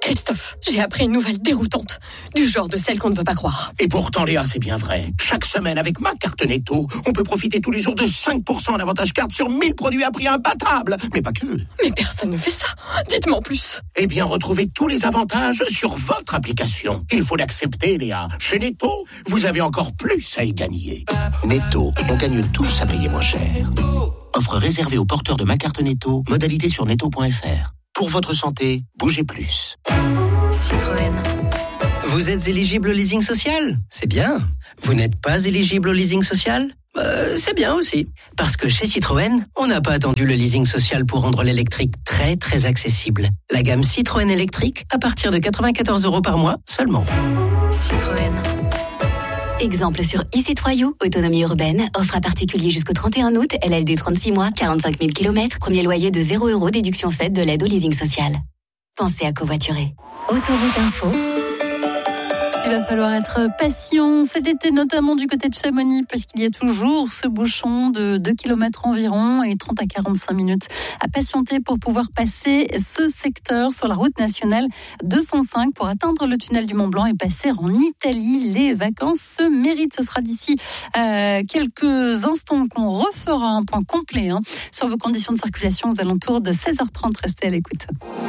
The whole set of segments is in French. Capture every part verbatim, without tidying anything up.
Christophe, j'ai appris une nouvelle déroutante, du genre de celle qu'on ne veut pas croire. Et pourtant, Léa, c'est bien vrai. Chaque semaine, avec ma carte Netto, on peut profiter tous les jours de cinq pour cent d'avantage carte sur mille produits à prix imbattable. Mais pas que. Mais personne ne fait ça. Dites-moi en plus. Eh bien, retrouvez tous les avantages sur votre application. Il faut l'accepter, Léa. Chez Netto, vous avez encore plus à y gagner. Netto, on gagne tous à payer moins cher. Offre réservée aux porteurs de ma carte Netto. Modalité sur netto point f r. Pour votre santé, bougez plus. Citroën. Vous êtes éligible au leasing social ? C'est bien. Vous n'êtes pas éligible au leasing social ? euh, C'est bien aussi. Parce que chez Citroën, on n'a pas attendu le leasing social pour rendre l'électrique très très accessible. La gamme Citroën électrique à partir de quatre-vingt-quatorze euros par mois seulement. Citroën. Exemple sur e-Citroën, autonomie urbaine, offre à particulier jusqu'au trente et un août, L L D trente-six mois, quarante-cinq mille kilomètres, premier loyer de zéro euros, déduction faite de l'aide au leasing social. Pensez à covoiturer. Autoroute Info. Il va falloir être patient cet été, notamment du côté de Chamonix, parce qu'il y a toujours ce bouchon de deux kilomètres environ et trente à quarante-cinq minutes à patienter pour pouvoir passer ce secteur sur la route nationale deux cent cinq pour atteindre le tunnel du Mont Blanc et passer en Italie. Les vacances se méritent. Ce sera d'ici euh, quelques instants qu'on refera un point complet hein, sur vos conditions de circulation aux alentours de seize heures trente. Restez à l'écoute.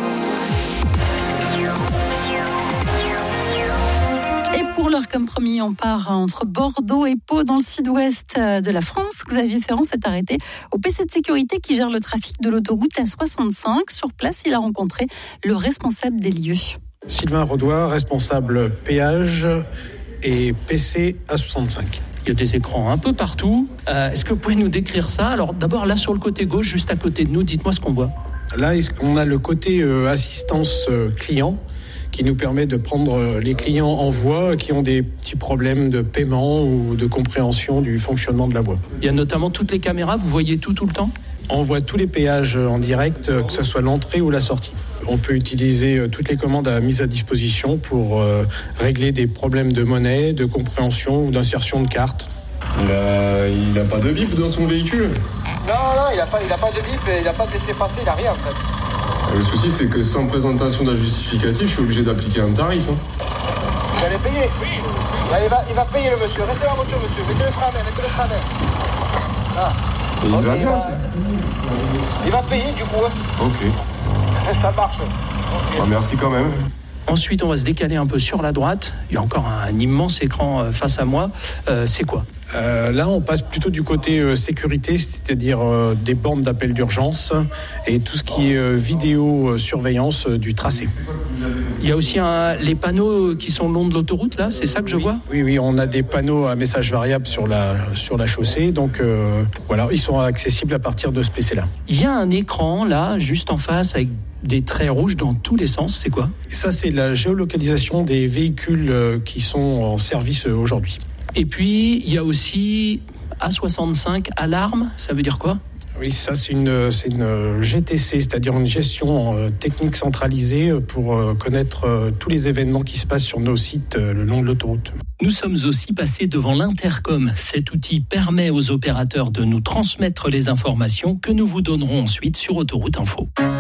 Pour l'heure, comme promis, on part entre Bordeaux et Pau dans le sud-ouest de la France. Xavier Ferrand s'est arrêté au P C de sécurité qui gère le trafic de l'autoroute A soixante-cinq. Sur place, il a rencontré le responsable des lieux. Sylvain Rodois, responsable péage et P C A soixante-cinq. Il y a des écrans un peu partout. Euh, est-ce que vous pouvez nous décrire ça ? Alors d'abord là sur le côté gauche, juste à côté de nous, dites-moi ce qu'on voit. Là, on a le côté euh, assistance euh, client qui nous permet de prendre les clients en voie qui ont des petits problèmes de paiement ou de compréhension du fonctionnement de la voie. Il y a notamment toutes les caméras, vous voyez tout tout le temps ? On voit tous les péages en direct, que ce soit l'entrée ou la sortie. On peut utiliser toutes les commandes à mise à disposition pour euh, régler des problèmes de monnaie, de compréhension ou d'insertion de cartes. Il a, il a pas de bip dans son véhicule ? Non, non, il n'a pas, il a pas de bip, il n'a pas de laisser-passer, il n'a rien en fait. Le souci, c'est que sans présentation d'un justificatif, je suis obligé d'appliquer un tarif. Hein. Vous allez payer ? Oui. Là, il, va, il va payer le monsieur. Restez dans la voiture, monsieur. Mettez le frein à main, mettez le frein à main. Là. Et il okay, va il, bien, va... il va payer du coup. Hein. Ok. Ça marche. Okay. Bah, merci quand même. Ensuite, on va se décaler un peu sur la droite. Il y a encore un immense écran face à moi. Euh, c'est quoi ? Euh, là, on passe plutôt du côté euh, sécurité, c'est-à-dire euh, des bornes d'appel d'urgence et tout ce qui est euh, vidéo surveillance euh, du tracé. Il y a aussi un, les panneaux qui sont le long de l'autoroute, là, c'est ça que je oui, vois ? Oui, oui, on a des panneaux à message variable sur la, sur la chaussée, donc euh, voilà, ils sont accessibles à partir de ce P C-là. Il y a un écran, là, juste en face, avec des traits rouges dans tous les sens, c'est quoi ? Ça, c'est la géolocalisation des véhicules euh, qui sont en service euh, aujourd'hui. Et puis, il y a aussi A soixante-cinq, alarme, ça veut dire quoi ? Oui, ça c'est une, c'est une G T C, c'est-à-dire une gestion euh, technique centralisée pour euh, connaître euh, tous les événements qui se passent sur nos sites euh, le long de l'autoroute. Nous sommes aussi passés devant l'intercom. Cet outil permet aux opérateurs de nous transmettre les informations que nous vous donnerons ensuite sur Autoroute Info.